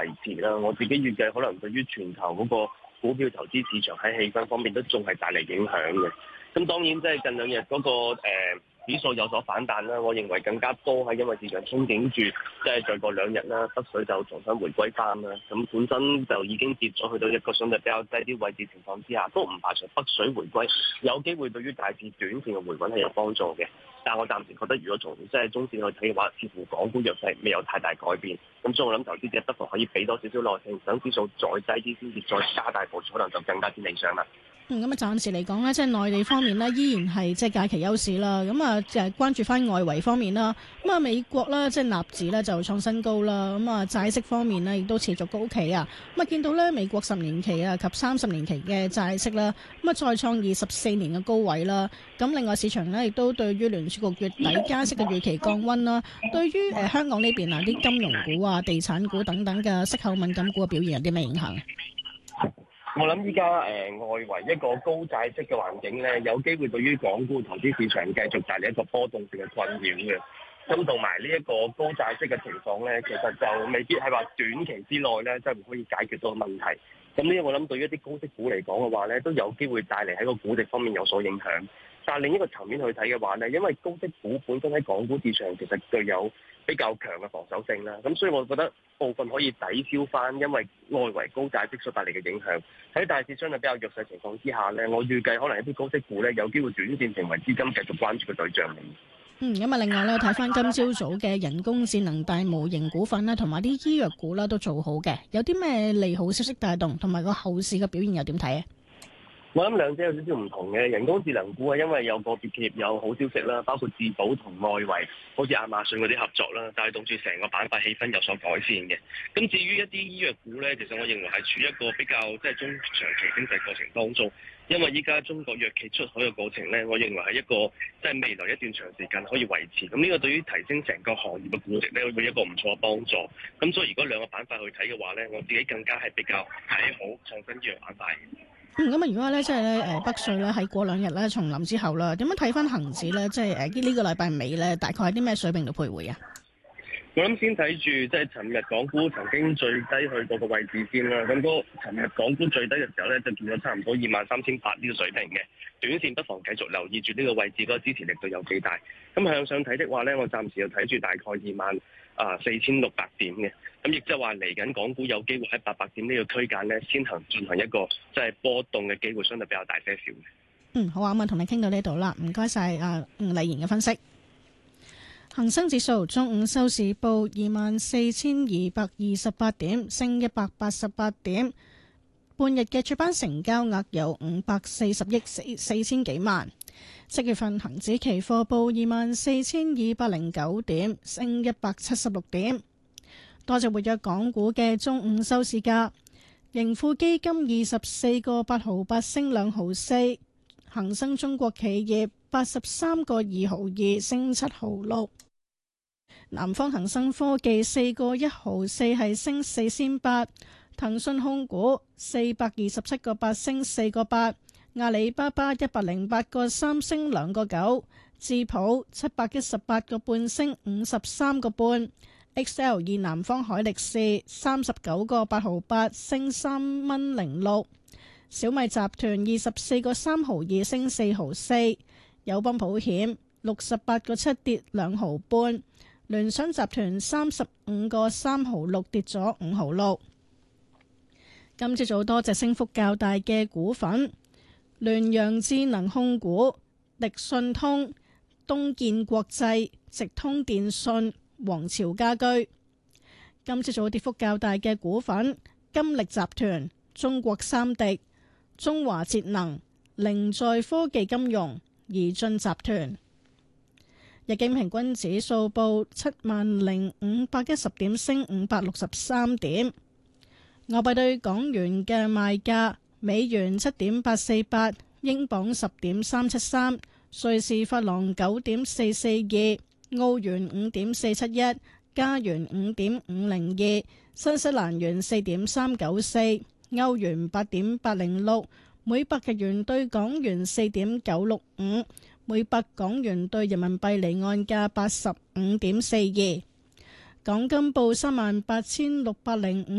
維持啦。我自己預計可能對於全球嗰個股票投資市場喺氣氛方面都仲係帶嚟影響嘅。咁當然即係近兩日嗰個指數有所反彈啦，我認為更加多係因為市場憧憬住，即係再過兩日啦，北水就重新回歸翻啦。咁本身就已經跌咗去到一個相對比較低啲位置情況之下，都唔排除北水回歸有機會對於大市短線嘅回穩係有幫助嘅。但係我暫時覺得，如果從即係中線去睇嘅話，似乎港股弱勢未有太大改變。咁所以我諗投資者不妨可以俾多少少耐性，等指數再低啲先至再加大部署，可能就更加之理想啦。 咁啊，暫時嚟講咧，即係內地方面咧，依然係即係假期優市啦。咁啊，就係關注翻外圍方面啦。咁啊，美國咧，即係納指咧就創新高啦。咁啊，債息方面呢，亦都持續高企啊。咁啊，見到咧美國10年期啊及30年期嘅債息啦，咁啊再創24年嘅高位啦。咁另外市場呢，亦都對於聯儲局月底加息嘅預期降溫啦。對於香港呢邊啊啲金融股啊、地產股等等嘅息口敏感股嘅表現有啲咩影響？ 我諗依家外圍一個高債息嘅環境咧，有機會對於港股投資市場繼續帶嚟一個波動性嘅困擾嘅。咁同埋呢一個高債息嘅情況咧，其實就未必係話短期之內咧，即係可以解決到問題。咁呢，我諗對於一啲高息股嚟講嘅話咧，都有機會帶嚟喺個估值方面有所影響。但係另一個層面去睇嘅話咧，因為高息股本身喺港股市場其實具有比較強嘅防守性啦，咁所以我覺得部分可以抵消翻，因為外圍高債息所帶嚟嘅影響。喺大市相對比較弱勢情況之下咧，我預計可能一啲高息股咧有機會短線成為資金繼續關注嘅對象嚟。 咁啊，另外咧睇翻今朝早嘅人工智能大模型股份啦，同埋啲醫藥股啦都做好嘅，有啲咩利好消息帶動，同埋個後市嘅表現又點睇啊？ 我諗兩者有少少唔同嘅，人工智能股啊，因為有個別企業有好消息啦，包括自保同外圍，好似亞馬遜嗰啲合作啦，帶動住成個板塊氣氛有所改善嘅。咁至於一啲醫藥股咧，其實我認為係處於一個比較即係中長期經濟過程當中，因為依家中國藥企出海嘅過程咧，我認為係一個即係未來一段長時間可以維持。咁呢個對於提升成個行業嘅估值咧，會一個唔錯嘅幫助。咁所以如果兩個板塊去睇嘅話咧，我自己更加係比較睇好創新醫藥板塊。 咁啊，如果咧即係咧北水咧喺過兩日咧重臨之後啦，點樣睇翻恒指咧？即係呢個禮拜尾咧，大概喺啲咩水平度徘徊啊？ 我諗先睇住即係尋日港股曾經最低去到個位置先啦。咁嗰尋日港股最低嘅時候咧，就見咗差唔多23,800呢個水平嘅。短線不妨繼續留意住呢個位置，嗰個支持力度有幾大。咁向上睇的話咧，我暫時就睇住大概24,600點嘅。咁亦即係話嚟緊港股有機會喺800點呢個區間咧，先進行一個即係波動嘅機會，相對比較大些少嘅。 好啊，咁啊，同你傾到呢度啦，唔該晒吳麗妍嘅分析。恒生指數中午收市報24,228點，升188點。半日嘅主板成交額有540億4千幾萬。7月份恒指期貨報24,209點，升176點。多隻活躍港股嘅中午收市價，盈富基金24個8毫8升2毫4，恒生中國企業83個2毫2升7毫6，南方恒生科技4個1毫4係升4仙8，騰訊控股427個8升4個8，阿里巴巴108個3升2個9，智普718個半升53個半。XL 南方海力士39個8毫8升3蚊06，小米集團24個3毫2升4毫4，友邦保險68個7跌2毫半，聯想集團35個3毫6跌咗5毫6。今朝早多隻升幅較大嘅股份，聯陽智能控股、迪信通、東建國際、直通電訊、皇朝家居。今朝早跌幅較大嘅股份，金力集團、中國三迪、中華節能、凌在科技金融、宜進集團。日經平均指數報70,510點，升563點。外幣對港元嘅賣價，美元7.848，英鎊10.373，瑞士法郎9.442，澳元5.471，加元5.502，新西蘭元4.394，歐元8.806，每百日元對港元4.965，每百港元對人民幣離岸價85.42。港金報38,605。